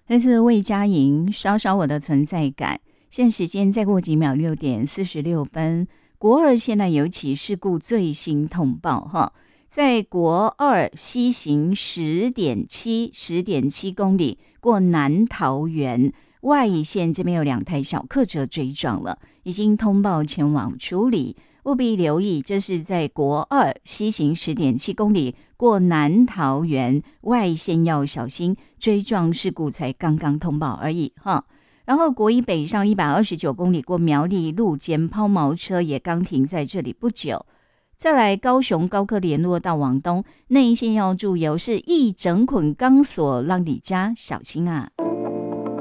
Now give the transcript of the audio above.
来自魏佳莹，稍稍我的存在感。现在时间再过几秒6:46。国二现在有起事故最新通报哈，在国二西行10.7公里过南桃园外线这边有2台小客车追撞了，已经通报前往处理，务必留意，这是在国二西行10.7公里过南桃园外线要小心，追撞事故才刚刚通报而已哈。然后国一北上129公里过苗栗路肩抛锚车也刚停在这里不久。再来高雄高科联络道往东内线要注意是一整捆钢索让你家小心啊。